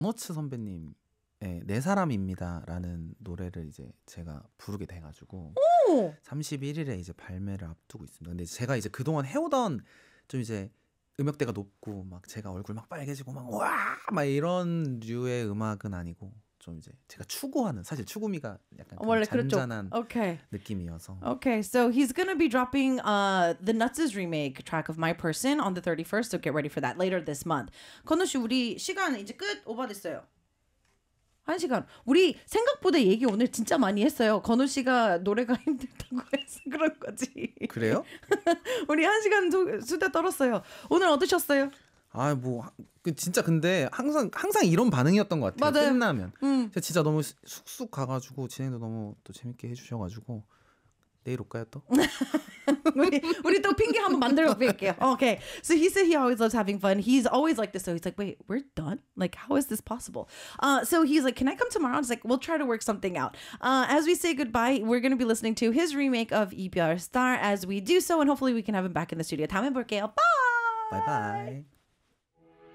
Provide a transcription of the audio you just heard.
원어츠 선배님 네 사람입니다라는 노래를 이제 제가 부르게 돼가지고 오! 31일에 이제 발매를 앞두고 있습니다. 근데 제가 이제 그동안 해오던 좀 이제 음역대가 높고 막 제가 얼굴 막 빨개지고 막 와 막 이런 류의 음악은 아니고 좀 이제 제가 추구하는 사실 추구미가 약간 원래 그렇죠. 잔잔한 Okay. 느낌이어서 Okay, so he's gonna be dropping the Nuts' remake track of My Person on the 31st, so get ready for that later this month. 건우 씨, 우리 시간 이제 끝 오버됐어요. 1시간. 우리 생각보다 얘기 오늘 진짜 많이 했어요. 건우 씨가 노래가 힘들다고 해서 그런 거지. 그래요? 우리 1시간 수다 떨었어요. 오늘 어떠셨어요? 아, 뭐 진짜 근데 항상 이런 반응이었던 것 같아요. 맞아요. 끝나면 진짜 너무 쑥쑥 가가지고 진행도 너무 또 재밌게 해주셔가지고 내일 올까요 또? 우리 또 핑계 한번 만들어 볼게요. Okay. So he said he always loves having fun. He's always like this. So he's like, wait, we're done? Like, how is this possible? So he's like, can I come tomorrow? I was like, we'll try to work something out. As we say goodbye, we're going to be listening to his remake of EBR Star as we do so. And hopefully we can have him back in the studio. 다음에 볼게요. Bye! 바이바이.